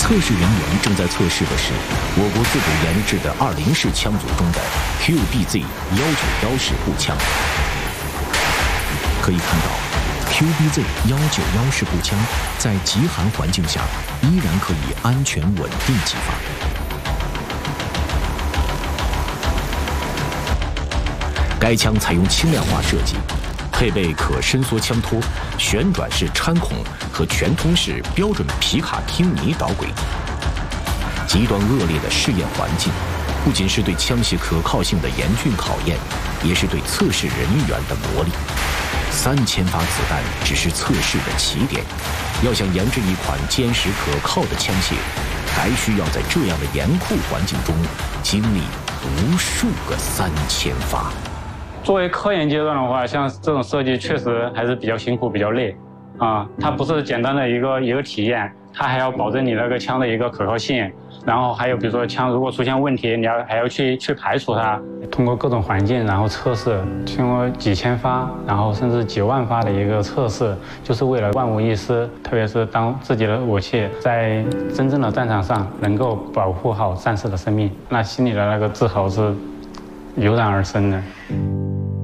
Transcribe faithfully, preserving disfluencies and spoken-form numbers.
测试人员正在测试的是我国自主研制的二零式枪组中的 Q B Z 一九一式步枪。可以看到 ，Q B Z 一九一式步枪在极寒环境下依然可以安全稳定击发。该枪采用轻量化设计，配备可伸缩枪托、旋转式穿孔和全通式标准皮卡汀尼导轨。极端恶劣的试验环境，不仅是对枪械可靠性的严峻考验，也是对测试人员的磨砺。三千发子弹只是测试的起点，要想研制一款坚实可靠的枪械，还需要在这样的严酷环境中经历无数个三千发。 作为科研阶段的话，像这种设计确实还是比较辛苦、比较累啊。它不是简单的一个一个体验，它还要保证你那个枪的一个可靠性，然后还有比如说枪如果出现问题，你要还要去去排除它。通过各种环境，然后测试，经过几千发，然后甚至几万发的一个测试，就是为了万无一失。特别是当自己的武器在真正的战场上能够保护好战士的生命，那心里的那个自豪是油然而生的。